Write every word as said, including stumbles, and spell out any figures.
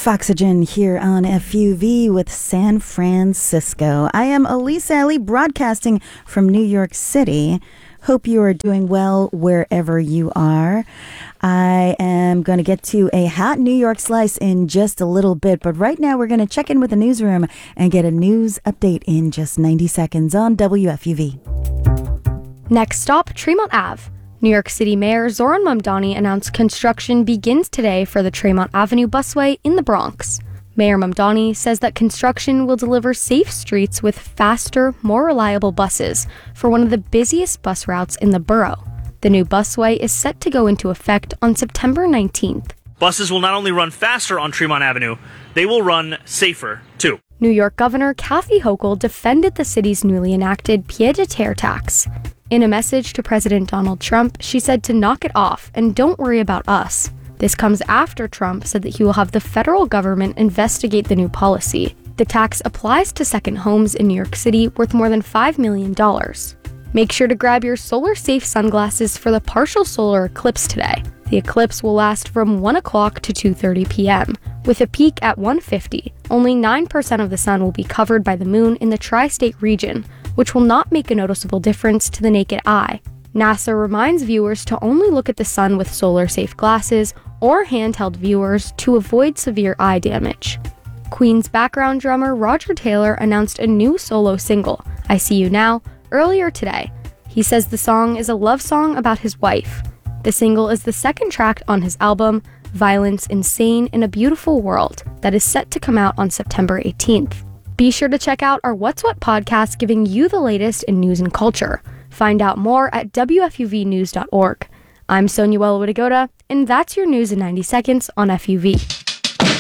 Foxygen here on F U V with San Francisco. I am Elise Alley, broadcasting from New York City. Hope you are doing well wherever you are. I am going to get to a hot New York slice in just a little bit, but right now we're going to check in with the newsroom and get a news update in just ninety seconds on W F U V. Next stop, Tremont Avenue. New York City Mayor Zohran Mamdani announced construction begins today for the Tremont Avenue busway in the Bronx. Mayor Mamdani says that construction will deliver safe streets with faster, more reliable buses for one of the busiest bus routes in the borough. The new busway is set to go into effect on September nineteenth. Buses will not only run faster on Tremont Avenue, they will run safer, too. New York Governor Kathy Hochul defended the city's newly enacted pied-à-terre tax. In a message to President Donald Trump, she said to knock it off and don't worry about us. This comes after Trump said that he will have the federal government investigate the new policy. The tax applies to second homes in New York City worth more than five million dollars. Make sure to grab your solar-safe sunglasses for the partial solar eclipse today. The eclipse will last from one o'clock to two thirty p.m., with a peak at one fifty. Only nine percent of the sun will be covered by the moon in the tri-state region, which will not make a noticeable difference to the naked eye. NASA reminds viewers to only look at the sun with solar-safe glasses or handheld viewers to avoid severe eye damage. Queen's background drummer Roger Taylor announced a new solo single, I See You Now, earlier today. He says the song is a love song about his wife. The single is the second track on his album, Violence, Insane in a Beautiful World, that is set to come out on September eighteenth. Be sure to check out our What's What podcast, giving you the latest in news and culture. Find out more at W F U V news dot org. I'm Sonia Welwood-Agoda, and that's your news in ninety seconds on F U V.